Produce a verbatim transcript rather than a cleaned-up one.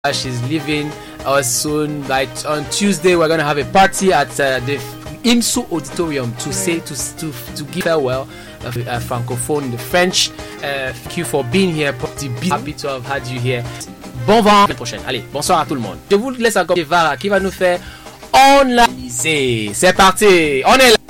She's leaving us soon. Like on Tuesday, we're gonna have a party at uh, the IMSU Auditorium to say to to to give farewell uh, uh, francophone, the French. Uh, thank you for being here. Happy to have had you here. Bon vent la prochaine. Allez, bonsoir à tout le monde. Je vous laisse encore Vara qui va nous faire on l'a. C'est parti. On est là.